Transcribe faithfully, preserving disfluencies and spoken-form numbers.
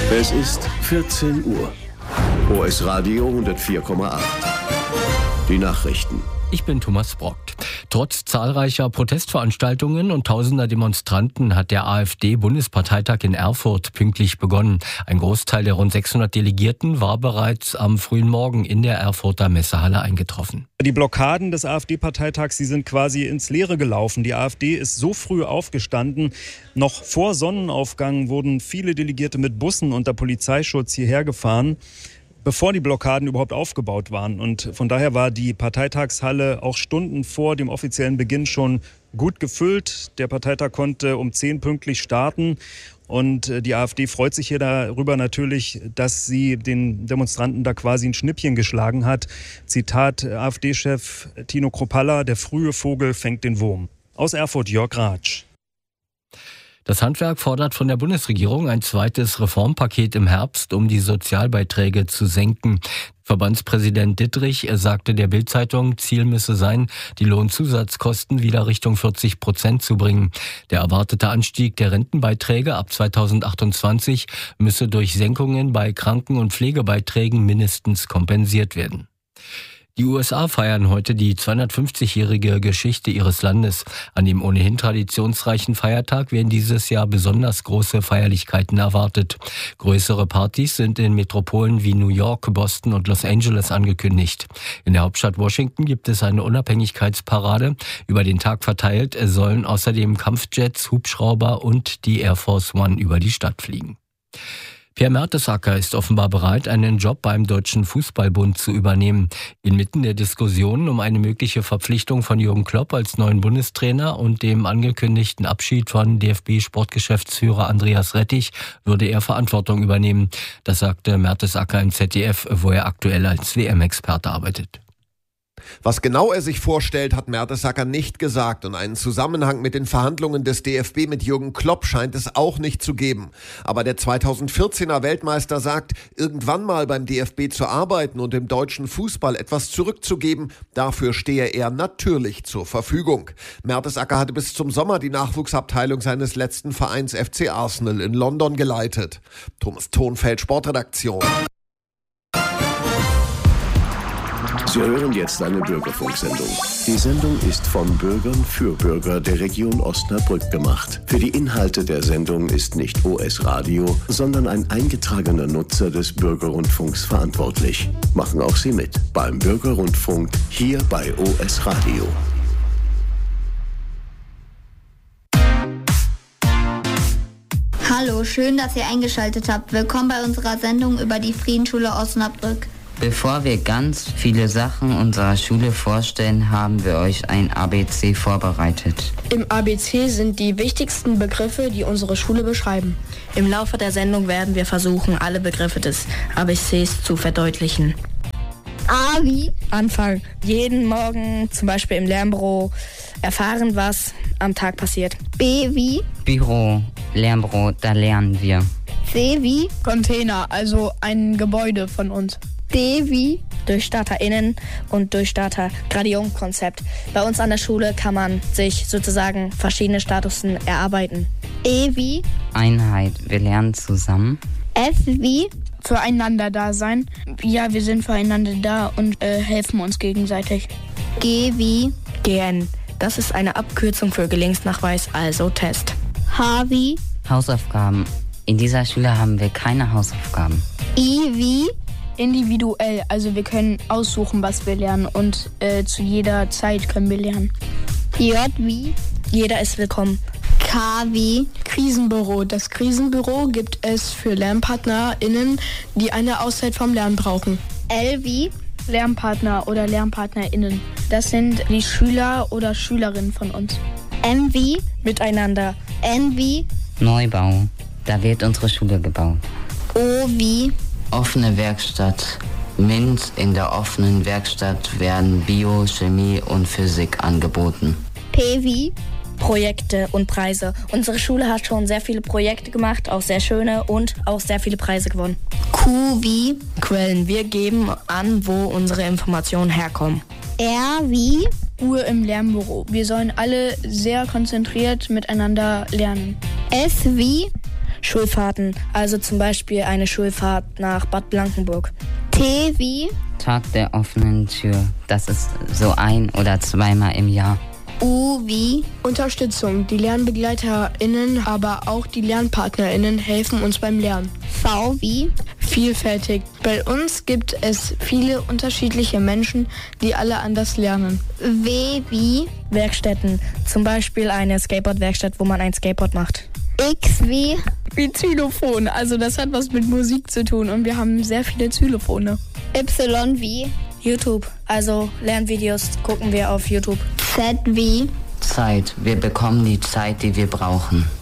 Es ist vierzehn Uhr. O S Radio hundertvier Komma acht. Die Nachrichten. Ich bin Thomas Brockt. Trotz zahlreicher Protestveranstaltungen und tausender Demonstranten hat der AfD-Bundesparteitag in Erfurt pünktlich begonnen. Ein Großteil der rund sechshundert Delegierten war bereits am frühen Morgen in der Erfurter Messehalle eingetroffen. Die Blockaden des AfD-Parteitags, die sind quasi ins Leere gelaufen. Die AfD ist so früh aufgestanden. Noch vor Sonnenaufgang wurden viele Delegierte mit Bussen unter Polizeischutz hierher gefahren, bevor die Blockaden überhaupt aufgebaut waren. Und von daher war die Parteitagshalle auch Stunden vor dem offiziellen Beginn schon gut gefüllt. Der Parteitag konnte um zehn pünktlich starten. Und die AfD freut sich hier darüber natürlich, dass sie den Demonstranten da quasi ein Schnippchen geschlagen hat. Zitat AfD-Chef Tino Kruppalla: Der frühe Vogel fängt den Wurm. Aus Erfurt, Jörg Ratsch. Das Handwerk fordert von der Bundesregierung ein zweites Reformpaket im Herbst, um die Sozialbeiträge zu senken. Verbandspräsident Dittrich sagte der Bild-Zeitung, Ziel müsse sein, die Lohnzusatzkosten wieder Richtung vierzig Prozent zu bringen. Der erwartete Anstieg der Rentenbeiträge ab zweitausendachtundzwanzig müsse durch Senkungen bei Kranken- und Pflegebeiträgen mindestens kompensiert werden. Die U S A feiern heute die zweihundertfünfzigjährige Geschichte ihres Landes. An dem ohnehin traditionsreichen Feiertag werden dieses Jahr besonders große Feierlichkeiten erwartet. Größere Partys sind in Metropolen wie New York, Boston und Los Angeles angekündigt. In der Hauptstadt Washington gibt es eine Unabhängigkeitsparade. Über den Tag verteilt sollen außerdem Kampfjets, Hubschrauber und die Air Force One über die Stadt fliegen. Pierre Mertesacker ist offenbar bereit, einen Job beim Deutschen Fußballbund zu übernehmen. Inmitten der Diskussionen um eine mögliche Verpflichtung von Jürgen Klopp als neuen Bundestrainer und dem angekündigten Abschied von D F B-Sportgeschäftsführer Andreas Rettich würde er Verantwortung übernehmen. Das sagte Mertesacker im Z D F, wo er aktuell als W M-Experte arbeitet. Was genau er sich vorstellt, hat Mertesacker nicht gesagt, und einen Zusammenhang mit den Verhandlungen des D F B mit Jürgen Klopp scheint es auch nicht zu geben. Aber der zweitausendvierzehner Weltmeister sagt, irgendwann mal beim D F B zu arbeiten und dem deutschen Fußball etwas zurückzugeben, dafür stehe er natürlich zur Verfügung. Mertesacker hatte bis zum Sommer die Nachwuchsabteilung seines letzten Vereins F C Arsenal in London geleitet. Thomas Thonfeld, Sportredaktion. Sie hören jetzt eine Bürgerfunksendung. Die Sendung ist von Bürgern für Bürger der Region Osnabrück gemacht. Für die Inhalte der Sendung ist nicht O S Radio, sondern ein eingetragener Nutzer des Bürgerrundfunks verantwortlich. Machen auch Sie mit beim Bürgerrundfunk hier bei O S Radio. Hallo, schön, dass ihr eingeschaltet habt. Willkommen bei unserer Sendung über die Friedensschule Osnabrück. Bevor wir ganz viele Sachen unserer Schule vorstellen, haben wir euch ein A B C vorbereitet. Im A B C sind die wichtigsten Begriffe, die unsere Schule beschreiben. Im Laufe der Sendung werden wir versuchen, alle Begriffe des A B Cs zu verdeutlichen. A wie? Anfang. Jeden Morgen, zum Beispiel im Lernbüro, erfahren, was am Tag passiert. B wie? Büro, Lernbüro, da lernen wir. C wie? Container, also ein Gebäude von uns. D wie? DurchstarterInnen und Durchstarter-Gradium-Konzept. Bei uns an der Schule kann man sich sozusagen verschiedene Statusen erarbeiten. E wie? Einheit, wir lernen zusammen. F wie? Füreinander da sein. Ja, wir sind füreinander da und äh, helfen uns gegenseitig. G wie? G N. Das ist eine Abkürzung für Gelingensnachweis, also Test. H wie? Hausaufgaben. In dieser Schule haben wir keine Hausaufgaben. I wie? Individuell, also wir können aussuchen, was wir lernen, und äh, zu jeder Zeit können wir lernen. J wie? Jeder ist willkommen. K wie? Krisenbüro. Das Krisenbüro gibt es für LernpartnerInnen, die eine Auszeit vom Lernen brauchen. L wie? Lernpartner oder LernpartnerInnen. Das sind die Schüler oder Schülerinnen von uns. M wie? Miteinander. N wie? Neubau. Da wird unsere Schule gebaut. O wie? Offene Werkstatt. M I N S. In der offenen Werkstatt werden Bio, Chemie und Physik angeboten. P wie? Projekte und Preise. Unsere Schule hat schon sehr viele Projekte gemacht, auch sehr schöne, und auch sehr viele Preise gewonnen. Q wie? Quellen. Wir geben an, wo unsere Informationen herkommen. R wie? Ruhe im Lernbüro. Wir sollen alle sehr konzentriert miteinander lernen. S wie? Schulfahrten, also zum Beispiel eine Schulfahrt nach Bad Blankenburg. T wie Tag der offenen Tür. Das ist so ein- oder zweimal im Jahr. U wie Unterstützung. Die LernbegleiterInnen, aber auch die LernpartnerInnen helfen uns beim Lernen. V wie Vielfältig. Bei uns gibt es viele unterschiedliche Menschen, die alle anders lernen. W wie Werkstätten, zum Beispiel eine Skateboard-Werkstatt, wo man ein Skateboard macht. X wie Wie Xylophon, also das hat was mit Musik zu tun und wir haben sehr viele Xylophone. Y wie YouTube, also Lernvideos gucken wir auf YouTube. Z wie Zeit. Wir bekommen die Zeit, die wir brauchen.